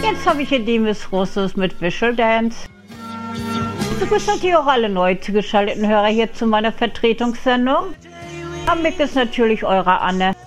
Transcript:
Jetzt habe ich hier die Miss Russos mit Visual Dance. Ich begrüße natürlich auch alle neu zugeschalteten Hörer hier zu meiner Vertretungssendung. Am Mic ist natürlich eure Anne.